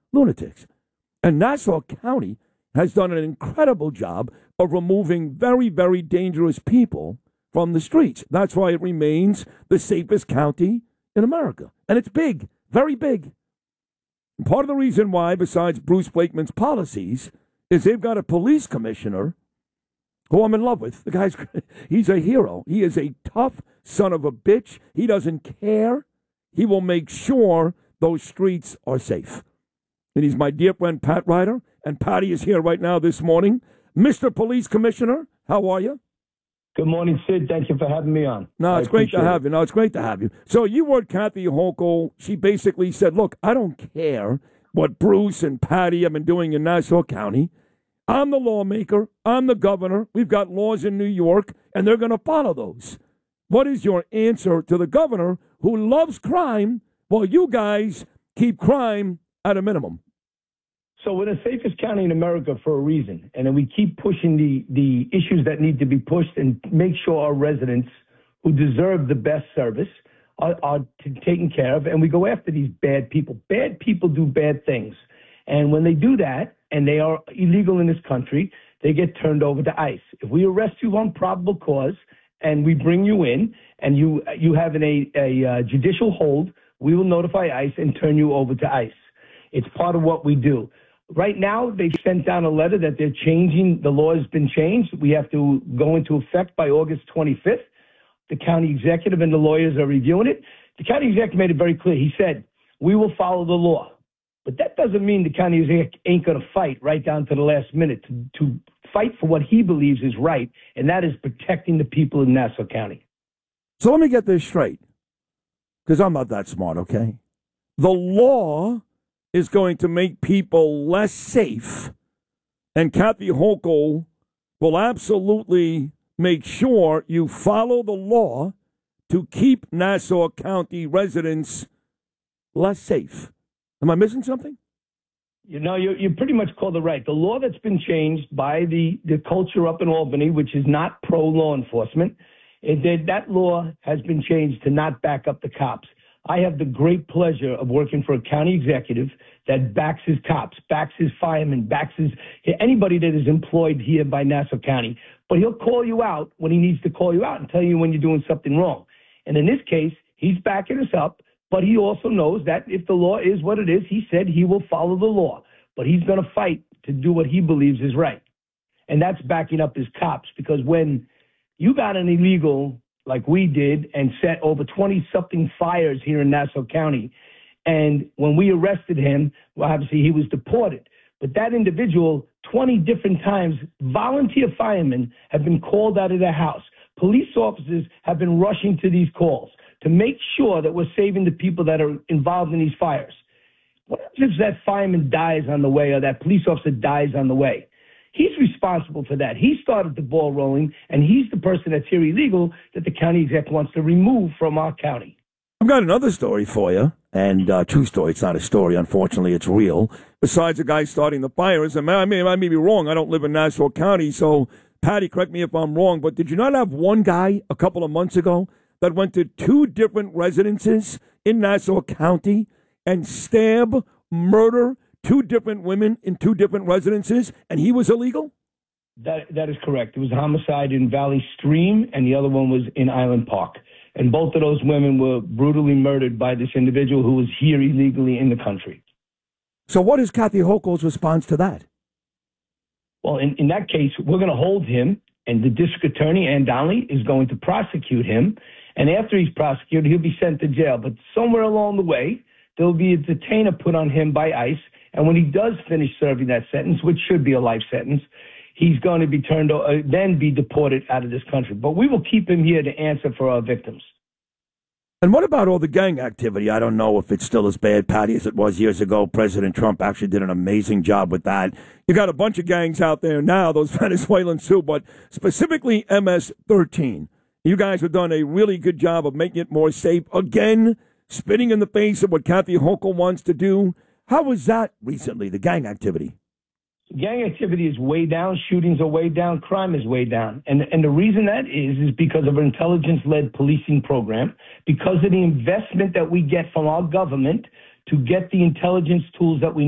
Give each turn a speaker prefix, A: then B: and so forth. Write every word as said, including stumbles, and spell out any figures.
A: lunatics. And Nassau County has done an incredible job of removing very, very dangerous people from the streets. That's why it remains the safest county in America. And it's big, very big. And part of the reason why, besides Bruce Blakeman's policies, is they've got a police commissioner who I'm in love with. The guy's, he's a hero. He is a tough son of a bitch. He doesn't care. He will make sure those streets are safe. And he's my dear friend, Pat Ryder. And Patty is here right now this morning. Mister Police Commissioner, how are you?
B: Good morning, Sid. Thank you for having me on.
A: No, it's
B: I
A: great to have
B: it.
A: you. No, it's great to have you. So you were Kathy Hochul. She basically said, look, I don't care what Bruce and Patty have been doing in Nassau County. I'm the lawmaker. I'm the governor. We've got laws in New York, and they're going to follow those. What is your answer to the governor who loves crime while you guys keep crime at a minimum?
B: So we're the safest county in America for a reason, and then we keep pushing the, the issues that need to be pushed and make sure our residents who deserve the best service are, are t- taken care of, and we go after these bad people. Bad people do bad things, and when they do that, and they are illegal in this country, they get turned over to ICE. If we arrest you on probable cause and we bring you in and you you have an, a, a uh, judicial hold, we will notify ICE and turn you over to ICE. It's part of what we do. Right now, they've sent down a letter that they're changing, the law has been changed. We have to go into effect by August twenty-fifth. The county executive and the lawyers are reviewing it. The county executive made it very clear. He said, we will follow the law. But that doesn't mean the county exec ain't going to fight right down to the last minute to, to fight for what he believes is right, and that is protecting the people in Nassau County.
A: So let me get this straight, because I'm not that smart, okay? The law is going to make people less safe, and Kathy Hochul will absolutely make sure you follow the law to keep Nassau County residents less safe. Am I missing something?
B: You know, you, you pretty much called it right. The law that's been changed by the, the culture up in Albany, which is not pro-law enforcement, it did, that law has been changed to not back up the cops. I have the great pleasure of working for a county executive that backs his cops, backs his firemen, backs his anybody that is employed here by Nassau County. But he'll call you out when he needs to call you out and tell you when you're doing something wrong. And in this case, he's backing us up. But he also knows that if the law is what it is, he said he will follow the law. But he's going to fight to do what he believes is right. And that's backing up his cops, because when you got an illegal like we did and set over twenty-something fires here in Nassau County, and when we arrested him, well, obviously he was deported. But that individual, twenty different times, volunteer firemen have been called out of their house. Police officers have been rushing to these calls to make sure that we're saving the people that are involved in these fires. What if that fireman dies on the way or that police officer dies on the way? He's responsible for that. He started the ball rolling, and he's the person that's here illegal that the county exec wants to remove from our county.
A: I've got another story for you, and uh, true story. It's not a story, unfortunately. It's real. Besides the guy starting the fires, and I may, I may be wrong. I don't live in Nassau County, so Patty, correct me if I'm wrong, but did you not have one guy a couple of months ago that went to two different residences in Nassau County and stab, murder two different women in two different residences, and he was illegal?
B: That That is correct. It was a homicide in Valley Stream, and the other one was in Island Park. And both of those women were brutally murdered by this individual who was here illegally in the country.
A: So what is Kathy Hochul's response to that?
B: Well, in, in that case, we're going to hold him, and the district attorney, Ann Donnelly, is going to prosecute him. And after he's prosecuted, he'll be sent to jail. But somewhere along the way, there'll be a detainer put on him by ICE. And when he does finish serving that sentence, which should be a life sentence, he's going to be turned, uh, then be deported out of this country. But we will keep him here to answer for our victims.
A: And what about all the gang activity? I don't know if it's still as bad, Patty, as it was years ago. President Trump actually did an amazing job with that. You got a bunch of gangs out there now, those Venezuelans too, but specifically M S thirteen. You guys have done a really good job of making it more safe. Again, spitting in the face of what Kathy Hochul wants to do. How was that recently, the gang activity?
B: Gang activity is way down. Shootings are way down. Crime is way down. And and the reason that is, is because of an intelligence-led policing program, because of the investment that we get from our government to get the intelligence tools that we